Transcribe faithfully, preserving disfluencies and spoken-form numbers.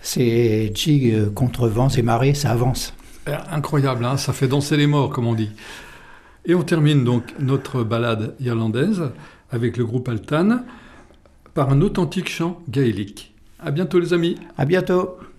c'est jig contre vents et marées, ça avance. Incroyable, hein, ça fait danser les morts, comme on dit. Et on termine donc notre balade irlandaise avec le groupe Altan par un authentique chant gaélique. À bientôt les amis. À bientôt.